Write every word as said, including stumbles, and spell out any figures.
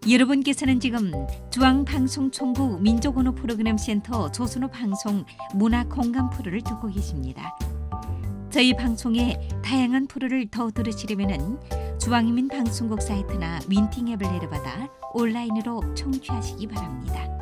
여러분께서는 지금 중앙방송총구 민족언어 프로그램 센터 조선어 방송 문화 공감 프로를 듣고 계십니다. 저희 방송의 다양한 프로를 더 들으시려면 중앙인민 방송국 사이트나 윈팅 앱을 내려받아 온라인으로 청취하시기 바랍니다.